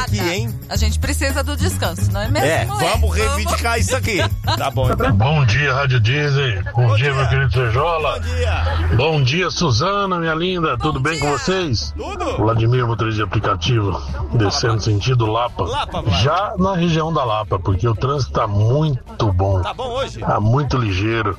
aqui, hein? A gente precisa do descanso, não é mesmo? Vamos reivindicar isso aqui. Tá bom, então. Bom dia, Rádio Disney. Bom dia, meu querido Serjola. Bom dia. Bom dia, Suzana, minha linda. Tudo bem com vocês? Tudo? Vladimir, motorista de aplicativo, descendo sentido Lapa. Já na região da Lapa, porque o trânsito tá muito bom. Tá bom hoje? Tá muito ligeiro.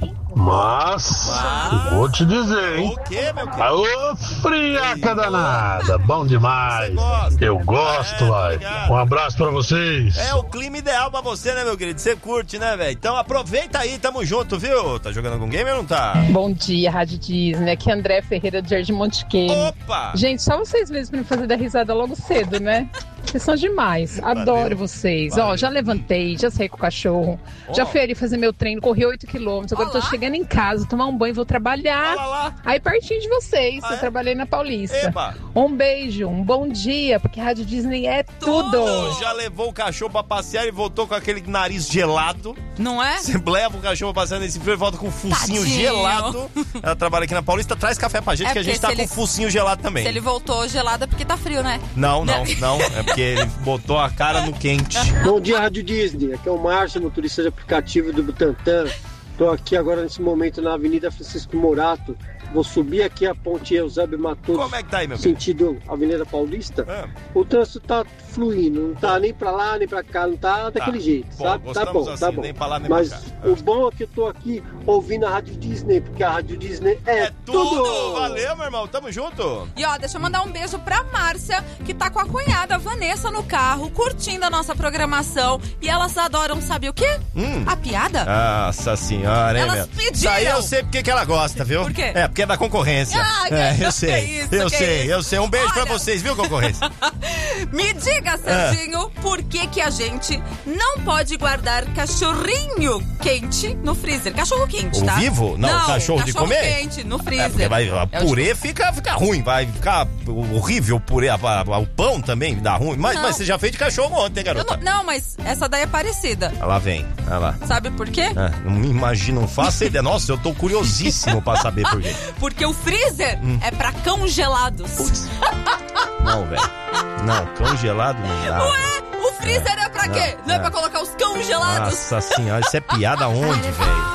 Mas vou te dizer, hein? O quê, meu querido? Aô, friaca danada. Bom demais. Eu gosto, vai. Um abraço pra vocês. É o clima ideal pra você, né, meu querido? Você curte, né, velho? Então aproveita aí, tamo junto, viu? Tá jogando algum game ou não tá? Bom dia, Rádio Disney. Aqui é André Ferreira de Jardim Montiqueiro. Opa! Gente, só vocês mesmos pra me fazer dar risada logo cedo, né? Vocês são demais. Adoro vocês. Ó, já levantei, já saí com o cachorro. Já fui ali fazer meu treino, corri 8 quilômetros. Agora tô chegando em casa, tomar um banho, vou trabalhar. Aí pertinho de vocês. Eu trabalhei na Paulista. Epa. Um beijo, um bom dia, porque Rádio Disney é tudo. Já levou o cachorro pra passear e voltou com aquele nariz gelado. Não é? Você leva o cachorro passeando nesse frio e volta com o focinho gelado. Ela trabalha aqui na Paulista, traz café pra gente, que a gente tá com o focinho gelado também. Se ele voltou gelado é porque tá frio, né? Não. É porque ele botou a cara no quente. Bom dia, Rádio Disney. Aqui é o Márcio, motorista de aplicativo do Butantã. Tô aqui agora nesse momento na Avenida Francisco Morato. Vou subir aqui a ponte Eusébio Matoso. Como é que tá aí, meu sentido Avenida Paulista. O trânsito tá fluindo, não tá nem pra lá, nem pra cá, não tá daquele jeito, sabe? Tá bom, tá bom. Nem pra lá, nem Mas pra cá. o bom é que eu tô aqui ouvindo a Rádio Disney, porque a Rádio Disney é tudo! Valeu, meu irmão, tamo junto! E ó, deixa eu mandar um beijo pra Márcia, que tá com a cunhada Vanessa no carro, curtindo a nossa programação. E elas adoram, sabe o quê? A piada? Nossa senhora, hein, Elas meu? pediram. Isso aí eu sei porque que ela gosta, viu? Por quê? É, porque é da concorrência. Eu sei. Eu sei. Um beijo pra vocês, viu, concorrência? Me diga, Serginho, por que a gente não pode guardar cachorrinho quente no freezer? Cachorro quente, tá? Vivo? Não, cachorro de comer? Quente no freezer. Porque purê fica ruim, vai ficar horrível o purê. O pão também dá ruim. Mas você já fez de cachorro ontem, hein, garota? Não, mas essa daí é parecida. Lá vem, olha lá. Sabe por quê? Não me imagino, não faço ideia. Nossa, eu tô curiosíssimo pra saber por quê. Porque o freezer é pra congelados. Não, velho. Não, congelado não dá. Ué, o freezer é pra quê? Não é pra colocar os congelados? Nossa senhora, isso é piada onde, velho?